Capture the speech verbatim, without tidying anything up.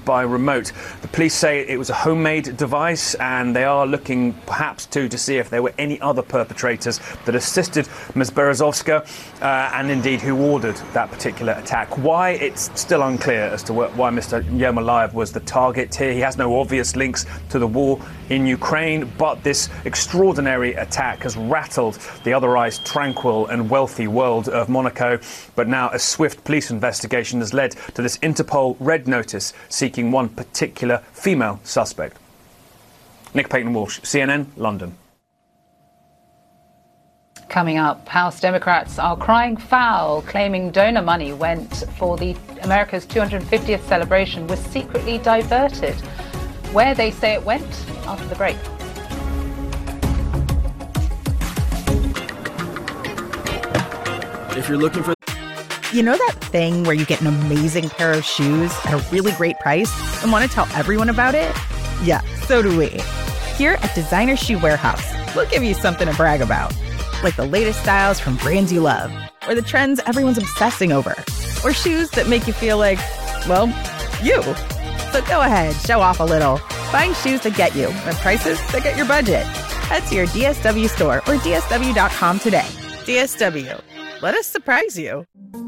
by remote. The police say it was a homemade device, and they are looking perhaps too to see if there were any other perpetrators that assisted Miz Berezovska, uh, and indeed who ordered that particular attack. Why, it's still unclear as to why Mister Yermolayev was the target here. He has no obvious links to the war in Ukraine, but this extraordinary attack has rattled the otherwise tranquil and wealthy world of Monaco. But now a swift police investigation has led to this Interpol red notice seeking one particular female suspect. Nick Payton-Walsh, C N N, London. Coming up, House Democrats are crying foul, claiming donor money went for the America's two hundred fiftieth celebration was secretly diverted. Where they say it went after the break. If you're looking for... You know that thing where you get an amazing pair of shoes at a really great price and want to tell everyone about it? Yeah, so do we. Here at Designer Shoe Warehouse, we'll give you something to brag about. Like the latest styles from brands you love, or the trends everyone's obsessing over, or shoes that make you feel like, well, you. So go ahead, show off a little. Find shoes that get you at prices that get your budget. Head to your D S W store or D S W dot com today. D S W. Let us surprise you.